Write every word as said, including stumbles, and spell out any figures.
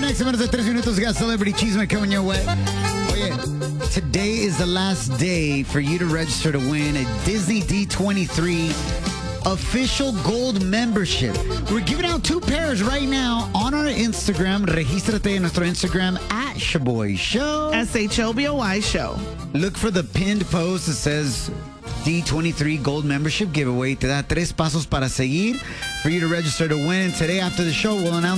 next. Menos de tres minutos. We got Celebrity Chisme coming your way. Oye, today is the last day for you to register to win a Disney D twenty-three official gold membership. We're giving out two pairs right now on our Instagram. Regístrate en nuestro Instagram at Shaboy Show. S H O B O Y Show. Look for the pinned post that says D twenty-three gold membership giveaway. Te da tres pasos para seguir for you to register to win. And today after the show, we'll announce